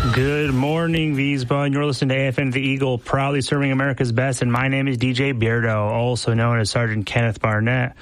Good morning, Wiesbaden. You're listening to AFN The Eagle, proudly serving America's best, and my name is DJ Beardo, also known as Sergeant Kenneth Barnett.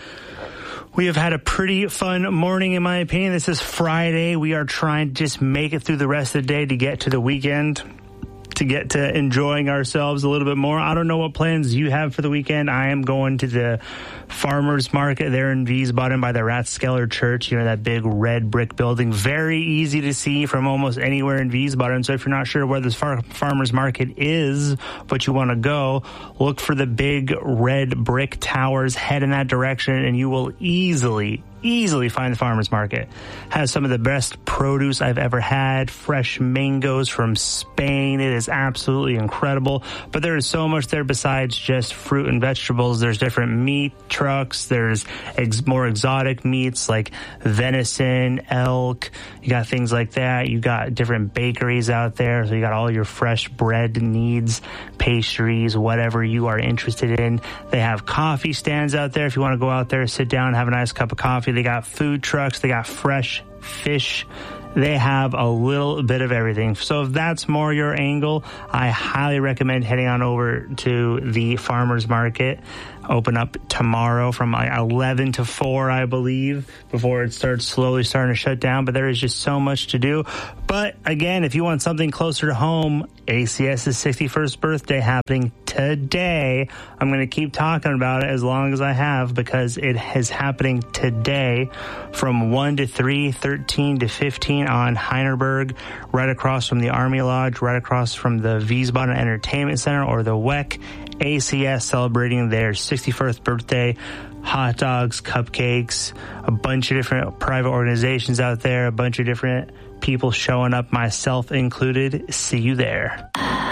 We have had a pretty fun morning, in my opinion. This is Friday. We are trying to just make it through the rest of the day to get to the weekend, to get to enjoying ourselves a little bit more. I don't know what plans you have for the weekend. I am going to the farmers market there in Wiesbaden by the Rathskeller Church, you know, that big red brick building. Very easy to see from almost anywhere in Wiesbaden. So if you're not sure where this farmers market is, but you want to go, look for the big red brick towers, head in that direction, and you will easily find the farmers market. Has some of the best produce I've ever had. Fresh mangoes from Spain. It is absolutely incredible. But there is so much there besides just fruit and vegetables. There's different meat trucks. There's more exotic meats like venison, elk. You got things like that. You got different bakeries out there. So you got all your fresh bread needs, pastries, whatever you are interested in. They have coffee stands out there if you want to go out there, sit down, have a nice cup of coffee. They got food trucks. They got fresh fish. They have a little bit of everything. So if that's more your angle, I highly recommend heading on over to the farmers market. Open up tomorrow from 11 to 4, I believe, before it starts slowly starting to shut down. But there is just so much to do. But again, if you want something closer to home, ACS's 61st birthday happening today. I'm going to keep talking about it as long as I have because it is happening today from 1 to 3, 13 to 15 on Heinerberg, right across from the Army Lodge, right across from the Wiesbaden Entertainment Center or the WEC. ACS celebrating their 61st birthday. Hot dogs, cupcakes, a bunch of different private organizations out there, a bunch of different people showing up, myself included. See you there.